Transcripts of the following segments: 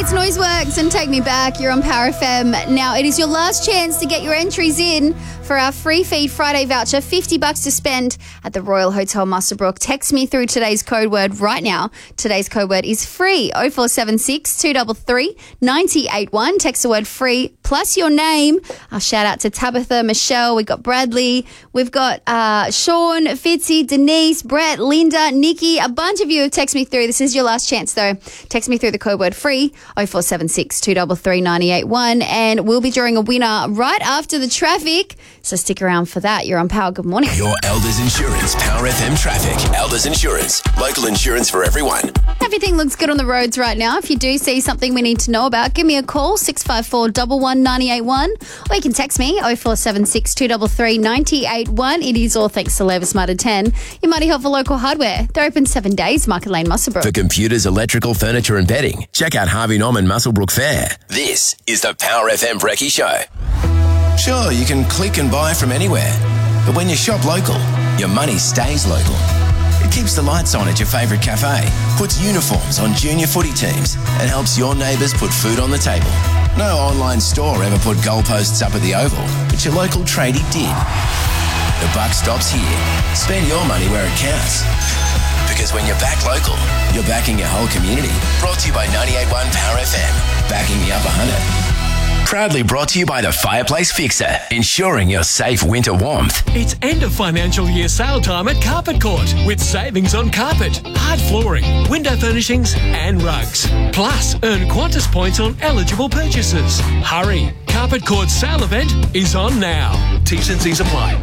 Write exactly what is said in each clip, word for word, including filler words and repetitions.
That's Noiseworks and Take Me Back. You're on Power F M. Now, it is your last chance to get your entries in for our free feed Friday voucher, fifty bucks to spend at the Royal Hotel Muswellbrook. Text me through today's code word right now. Today's code word is free. oh four seven six, two three three, nine eight one. Text the word free plus your name. I'll shout out to Tabitha, Michelle. We've got Bradley. We've got uh, Sean, Fitzy, Denise, Brett, Linda, Nikki. A bunch of you have texted me through. This is your last chance, though. Text me through the code word free, oh four seven six, two three three, nine eight one. And we'll be drawing a winner right after the traffic. So stick around for that. You're on Power. Good morning. Your Elders Insurance, Power F M traffic. Elders Insurance, local insurance for everyone. Everything looks good on the roads right now. If you do see something we need to know about, give me a call, six five four, one one, nine eight one. Or you can text me, oh four seven six, two three three, nine eight one. It is all thanks to Labour Smarter ten. Your mighty helpful local hardware. They're open seven days, Market Lane, Muswellbrook. For computers, electrical, furniture and bedding, check out Harvey Norman Muswellbrook Fair. This is the Power F M Brekkie Show. Sure, you can click and buy from anywhere, but when you shop local, your money stays local. It keeps the lights on at your favourite cafe, puts uniforms on junior footy teams, and helps your neighbours put food on the table. No online store ever put goalposts up at the Oval, but your local tradie did. The buck stops here. Spend your money where it counts. Because when you're back local, you're backing your whole community. Brought to you by ninety-eight point one Power F M. Backing the upper hundred. Proudly brought to you by the Fireplace Fixer, ensuring your safe winter warmth. It's end of financial year sale time at Carpet Court with savings on carpet, hard flooring, window furnishings and rugs. Plus, earn Qantas points on eligible purchases. Hurry! Carpet Court's sale event is on now. T's and C's apply.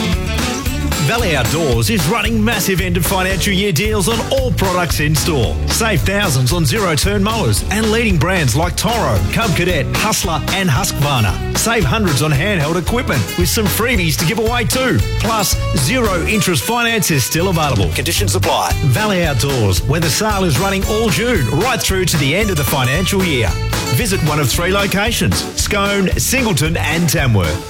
Valley Outdoors is running massive end of financial year deals on all products in store. Save thousands on zero-turn mowers and leading brands like Toro, Cub Cadet, Hustler and Husqvarna. Save hundreds on handheld equipment with some freebies to give away too. Plus, zero interest finance is still available. Conditions apply. Valley Outdoors, where the sale is running all June, right through to the end of the financial year. Visit one of three locations, Scone, Singleton and Tamworth.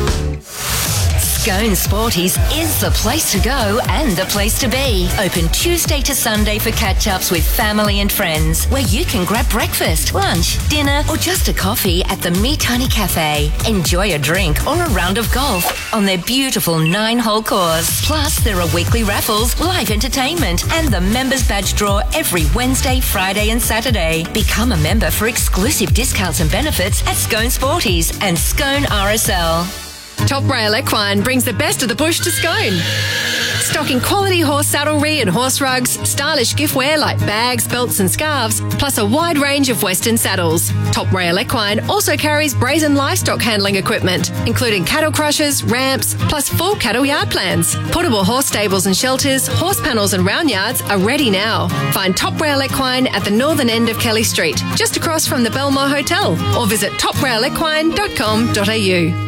Scone Sporties is the place to go and the place to be. Open Tuesday to Sunday for catch-ups with family and friends, where you can grab breakfast, lunch, dinner or just a coffee at the Me Tiny Cafe. Enjoy a drink or a round of golf on their beautiful nine-hole course. Plus, there are weekly raffles, live entertainment and the members badge draw every Wednesday, Friday and Saturday. Become a member for exclusive discounts and benefits at Scone Sporties and Scone R S L. Top Rail Equine brings the best of the bush to Scone. Stocking quality horse saddlery and horse rugs, stylish giftware like bags, belts and scarves, plus a wide range of Western saddles. Top Rail Equine also carries brazen livestock handling equipment, including cattle crushers, ramps, plus full cattle yard plans. Portable horse stables and shelters, horse panels and round yards are ready now. Find Top Rail Equine at the northern end of Kelly Street, just across from the Belmore Hotel, or visit top rail equine dot com dot a u.